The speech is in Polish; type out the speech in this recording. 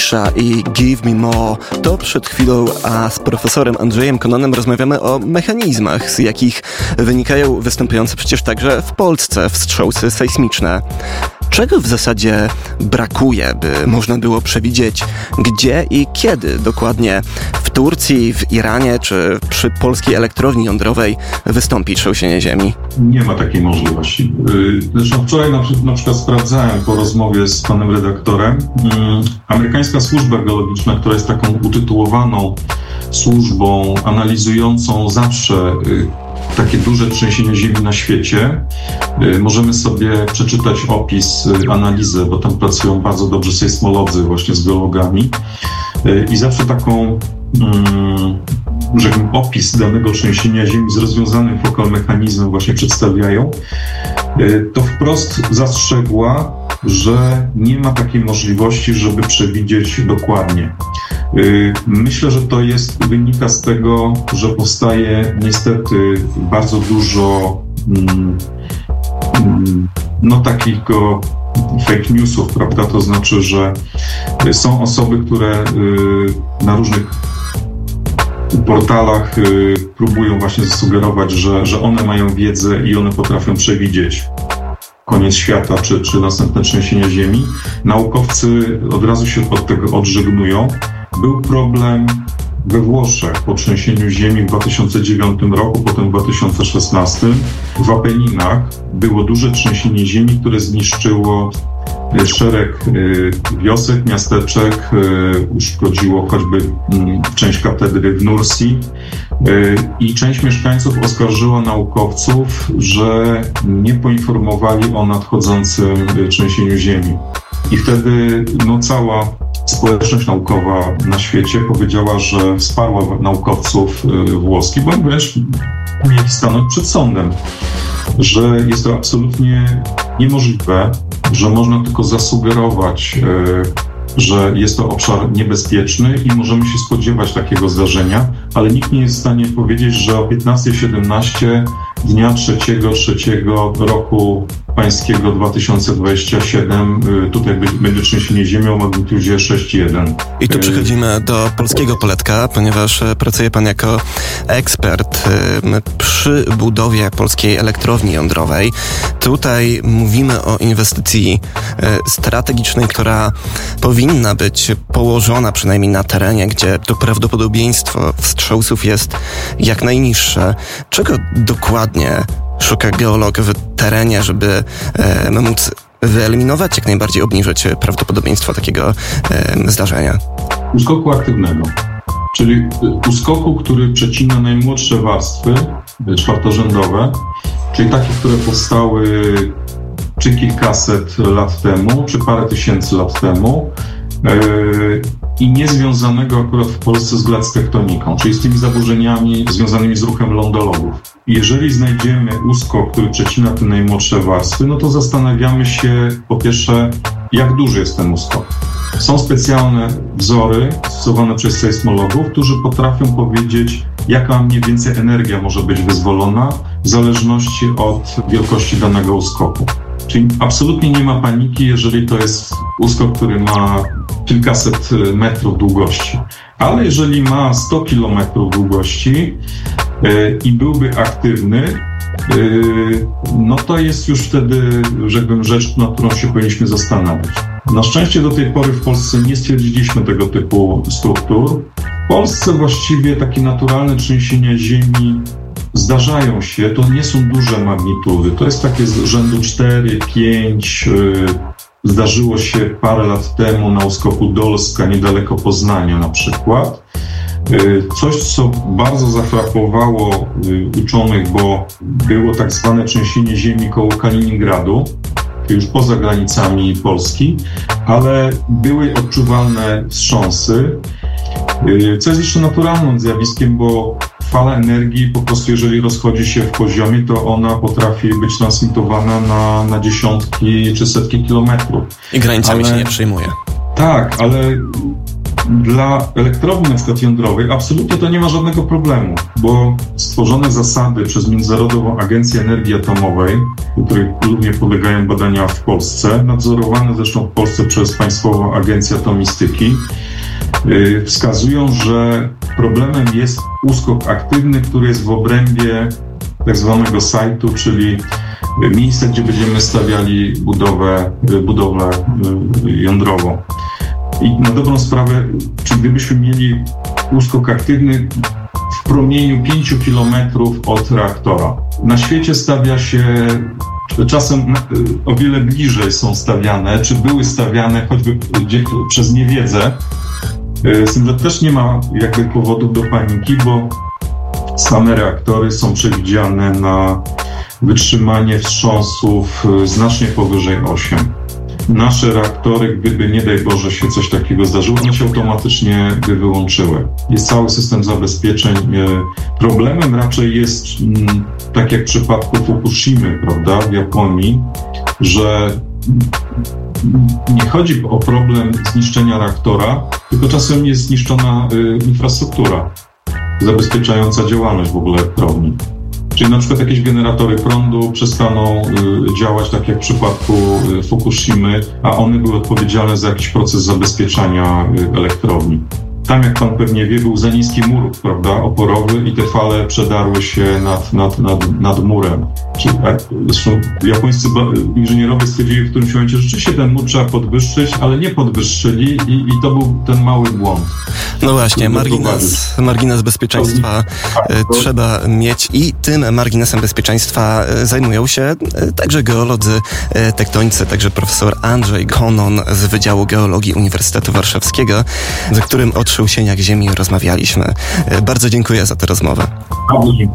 Cisza i Give Me More. To przed chwilą, a z profesorem Andrzejem Kononem rozmawiamy o mechanizmach, z jakich wynikają występujące przecież także w Polsce wstrząsy sejsmiczne. Czego w zasadzie brakuje, by można było przewidzieć, gdzie i kiedy dokładnie w Turcji, w Iranie czy przy polskiej elektrowni jądrowej wystąpi trzęsienie ziemi? Nie ma takiej możliwości. Zresztą wczoraj na przykład sprawdzałem po rozmowie z panem redaktorem. Amerykańska służba geologiczna, która jest taką utytułowaną służbą analizującą zawsze takie duże trzęsienie ziemi na świecie. Możemy sobie przeczytać opis, analizę, bo tam pracują bardzo dobrzy sejsmolodzy właśnie z geologami i zawsze taką opis danego trzęsienia ziemi z rozwiązanym focal mechanizmem właśnie przedstawiają. To wprost zastrzegła, że nie ma takiej możliwości, żeby przewidzieć dokładnie. Myślę, że to wynika z tego, że powstaje niestety bardzo dużo takiego fake newsów, prawda? To znaczy, że są osoby, które na różnych portalach próbują właśnie zasugerować, że one mają wiedzę i one potrafią przewidzieć koniec świata czy następne trzęsienie ziemi. Naukowcy od razu się od tego odżegnują. Był problem we Włoszech po trzęsieniu ziemi w 2009 roku, potem w 2016. W Apeninach było duże trzęsienie ziemi, które zniszczyło szereg wiosek, miasteczek, uszkodziło choćby część katedry w Nursi i część mieszkańców oskarżyła naukowców, że nie poinformowali o nadchodzącym trzęsieniu ziemi. I wtedy cała społeczność naukowa na świecie powiedziała, że wsparła naukowców włoskich, bo wręcz mieli stanąć przed sądem, że jest to absolutnie niemożliwe, że można tylko zasugerować, że jest to obszar niebezpieczny i możemy się spodziewać takiego zdarzenia, ale nikt nie jest w stanie powiedzieć, że o 15:17 dnia 3 roku pańskiego 2027 tutaj będzie trzęsienie ziemią o magnitudzie 6,1. I tu przechodzimy do polskiego poletka, ponieważ pracuje pan jako ekspert przy budowie polskiej elektrowni jądrowej. Tutaj mówimy o inwestycji strategicznej, która powinna być położona przynajmniej na terenie, gdzie to prawdopodobieństwo wstrząsów jest jak najniższe. Czego dokładnie szuka geolog w terenie, żeby móc wyeliminować, jak najbardziej obniżyć prawdopodobieństwo takiego zdarzenia? Uskoku aktywnego, czyli uskoku, który przecina najmłodsze warstwy czwartorzędowe, czyli takie, które powstały czy kilkaset lat temu, czy parę tysięcy lat temu, i niezwiązanego akurat w Polsce z glac-tektoniką, czyli z tymi zaburzeniami związanymi z ruchem lądologów. Jeżeli znajdziemy uskok, który przecina te najmłodsze warstwy, to zastanawiamy się po pierwsze, jak duży jest ten uskok. Są specjalne wzory stosowane przez sejsmologów, którzy potrafią powiedzieć, jaka mniej więcej energia może być wyzwolona w zależności od wielkości danego uskoku. Czyli absolutnie nie ma paniki, jeżeli to jest uskok, który ma kilkaset metrów długości. Ale jeżeli ma 100 kilometrów długości i byłby aktywny, to jest już wtedy, rzecz, nad którą się powinniśmy zastanawiać. Na szczęście do tej pory w Polsce nie stwierdziliśmy tego typu struktur. W Polsce właściwie takie naturalne trzęsienia ziemi zdarzają się, to nie są duże magnitudy, to jest takie z rzędu 4, 5, zdarzyło się parę lat temu na uskoku Dolska, niedaleko Poznania na przykład. Coś, co bardzo zafrapowało uczonych, bo było tak zwane trzęsienie ziemi koło Kaliningradu, już poza granicami Polski, ale były odczuwalne wstrząsy, co jest jeszcze naturalnym zjawiskiem, bo fala energii po prostu, jeżeli rozchodzi się w poziomie, to ona potrafi być transmitowana na dziesiątki czy setki kilometrów. I granicami się nie przejmuje. Tak, ale dla elektrowni na przykład jądrowej absolutnie to nie ma żadnego problemu, bo stworzone zasady przez Międzynarodową Agencję Energii Atomowej, której głównie podlegają badania w Polsce, nadzorowane zresztą w Polsce przez Państwową Agencję Atomistyki, wskazują, że problemem jest uskok aktywny, który jest w obrębie tak zwanego sajtu, czyli miejsca, gdzie będziemy stawiali budowlę jądrową. I na dobrą sprawę, czy gdybyśmy mieli uskok aktywny w promieniu 5 kilometrów od reaktora. Na świecie stawia się, czasem o wiele bliżej są stawiane, czy były stawiane choćby przez niewiedzę. Z tym, że też nie ma jakby powodów do paniki, bo same reaktory są przewidziane na wytrzymanie wstrząsów znacznie powyżej 8. Nasze reaktory, gdyby nie daj Boże się coś takiego zdarzyło, one się automatycznie by wyłączyły. Jest cały system zabezpieczeń. Problemem raczej jest, tak jak w przypadku Fukushimy, prawda, w Japonii, że nie chodzi o problem zniszczenia reaktora, tylko czasem jest zniszczona infrastruktura zabezpieczająca działalność w ogóle elektrowni. Czyli na przykład jakieś generatory prądu przestaną działać, tak jak w przypadku Fukushimy, a one były odpowiedzialne za jakiś proces zabezpieczania elektrowni. Tam, jak pan pewnie wie, był za niski mur, prawda, oporowy i te fale przedarły się nad murem. Zresztą japońscy inżynierowie stwierdzili w którymś momencie, że rzeczywiście ten mur trzeba podwyższyć, ale nie podwyższyli i to był ten mały błąd. No właśnie, margines bezpieczeństwa trzeba mieć i tym marginesem bezpieczeństwa zajmują się także geolodzy tektonicy, także profesor Andrzej Konon z Wydziału Geologii Uniwersytetu Warszawskiego, z którym o trzęsieniach ziemi rozmawialiśmy. Bardzo dziękuję za tę rozmowę.